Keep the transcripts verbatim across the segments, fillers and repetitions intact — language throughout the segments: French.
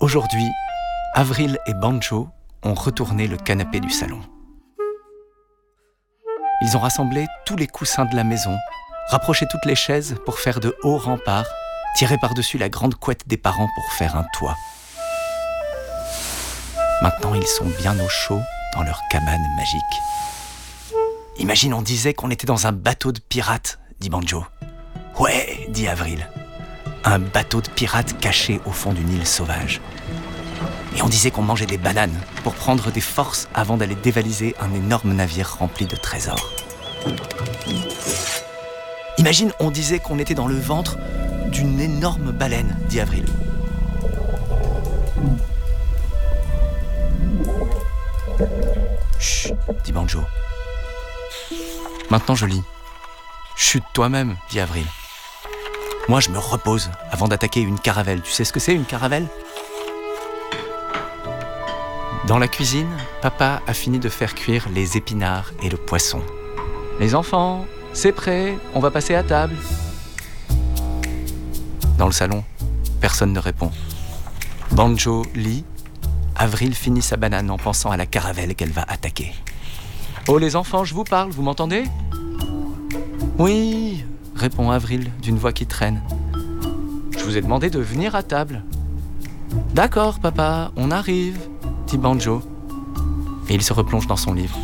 Aujourd'hui, Avril et Banjo ont retourné le canapé du salon. Ils ont rassemblé tous les coussins de la maison, rapproché toutes les chaises pour faire de hauts remparts, tiré par-dessus la grande couette des parents pour faire un toit. Maintenant, ils sont bien au chaud dans leur cabane magique. Imagine, on disait qu'on était dans un bateau de pirates, dit Banjo. Ouais, dit Avril. Un bateau de pirates caché au fond d'une île sauvage. Et on disait qu'on mangeait des bananes pour prendre des forces avant d'aller dévaliser un énorme navire rempli de trésors. Imagine, on disait qu'on était dans le ventre d'une énorme baleine, dit Avril. Chut, dit Banjo. Maintenant je lis. Chut toi-même, dit Avril. Moi je me repose avant d'attaquer une caravelle. Tu sais ce que c'est une caravelle ? Dans la cuisine, papa a fini de faire cuire les épinards et le poisson. Les enfants, c'est prêt, on va passer à table. Dans le salon, personne ne répond. Banjo lit, Avril finit sa banane en pensant à la caravelle qu'elle va attaquer. Oh les enfants, je vous parle, vous m'entendez ? Oui, répond Avril d'une voix qui traîne. Je vous ai demandé de venir à table. D'accord papa, on arrive, dit Banjo. Et il se replonge dans son livre.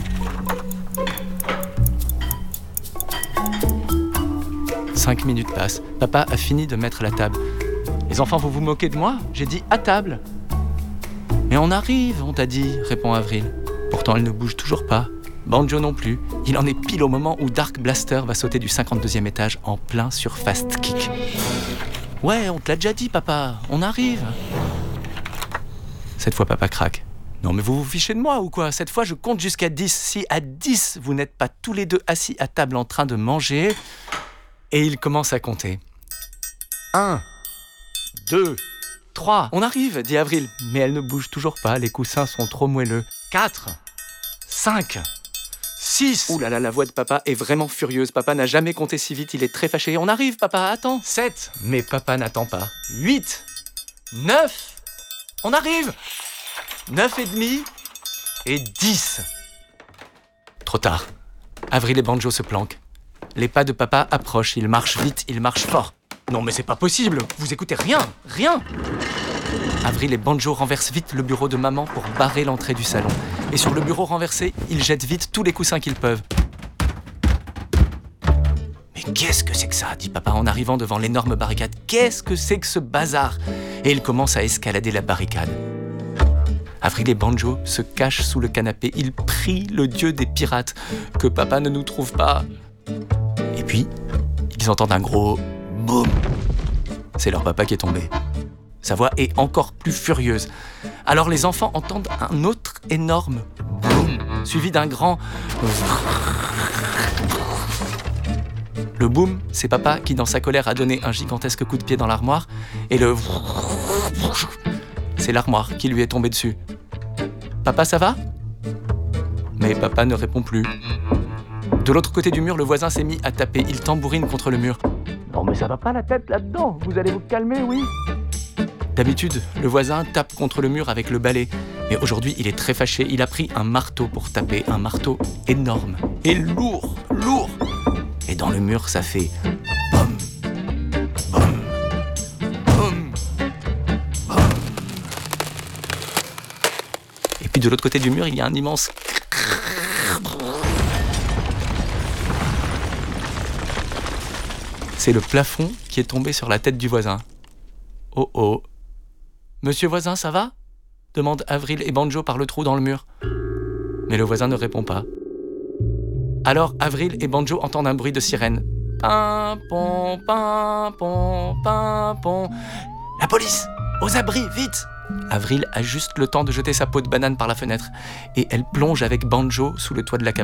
Cinq minutes passent. Papa a fini de mettre la table. Les enfants, vous vous moquez de moi ? J'ai dit à table. Mais on arrive, on t'a dit, répond Avril. Pourtant, elle ne bouge toujours pas. Banjo non plus. Il en est pile au moment où Dark Blaster va sauter du cinquante-deuxième étage en plein sur Fast Kick. Ouais, on te l'a déjà dit, papa. On arrive. Cette fois, papa craque. Non, mais vous vous fichez de moi ou quoi ? Cette fois, je compte jusqu'à dix. Si à dix, vous n'êtes pas tous les deux assis à table en train de manger... Et il commence à compter. Un, deux, trois. On arrive, dit Avril. Mais elle ne bouge toujours pas, les coussins sont trop moelleux. Quatre, cinq, six. Ouh là là, la voix de papa est vraiment furieuse. Papa n'a jamais compté si vite, il est très fâché. On arrive, papa, attends. Sept. Mais papa n'attend pas. Huit, neuf. On arrive. Neuf et demi et dix. Trop tard. Avril et Banjo se planquent. Les pas de papa approchent, il marche vite, il marche fort. Non mais c'est pas possible, vous écoutez rien, rien. Avril et Banjo renversent vite le bureau de maman pour barrer l'entrée du salon. Et sur le bureau renversé, ils jettent vite tous les coussins qu'ils peuvent. Mais qu'est-ce que c'est que ça ? dit papa en arrivant devant l'énorme barricade. Qu'est-ce que c'est que ce bazar ? Et il commence à escalader la barricade. Avril et Banjo se cachent sous le canapé. Ils prient le dieu des pirates que papa ne nous trouve pas. Et puis, ils entendent un gros boum. C'est leur papa qui est tombé. Sa voix est encore plus furieuse. Alors les enfants entendent un autre énorme boum, suivi d'un grand... Le boum, c'est papa qui, dans sa colère, a donné un gigantesque coup de pied dans l'armoire. Et le... c'est l'armoire qui lui est tombée dessus. Papa, ça va ? Mais papa ne répond plus. De l'autre côté du mur, le voisin s'est mis à taper. Il tambourine contre le mur. Non mais ça va pas la tête là-dedans, vous allez vous calmer, oui ? D'habitude, le voisin tape contre le mur avec le balai. Mais aujourd'hui, il est très fâché. Il a pris un marteau pour taper. Un marteau énorme et lourd, lourd. Et dans le mur, ça fait... Boum, boum, boum, boum. Et puis de l'autre côté du mur, il y a un immense... C'est le plafond qui est tombé sur la tête du voisin. Oh oh. Monsieur voisin, ça va ? demandent Avril et Banjo par le trou dans le mur. Mais le voisin ne répond pas. Alors Avril et Banjo entendent un bruit de sirène. Pimpon, pimpon, pimpon. La police ! Aux abris, vite ! Avril a juste le temps de jeter sa peau de banane par la fenêtre et elle plonge avec Banjo sous le toit de la cabane.